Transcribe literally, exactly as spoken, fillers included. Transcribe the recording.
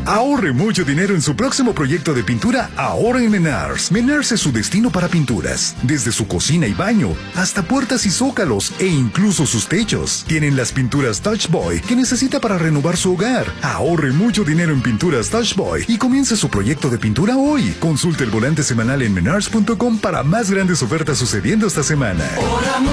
Ahorre mucho dinero en su próximo proyecto de pintura ahora en Menards. Menards es su destino para pinturas. Desde su cocina y baño, hasta puertas y zócalos, e incluso sus techos. Tienen las pinturas Touch Boy que necesita para renovar su hogar. Ahorre mucho dinero en pinturas Touch Boy y comience su proyecto de pintura hoy. Consulte el volante semanal en menards punto com para más grandes ofertas sucediendo esta semana.